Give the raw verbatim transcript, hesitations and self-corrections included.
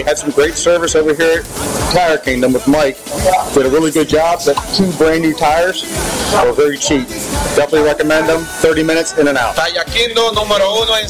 had some great service over here at Tire Kingdom with Mike. Did a really good job. The two brand new tires were very cheap. Definitely recommend them. thirty minutes in and out. Tire Kingdom número uno en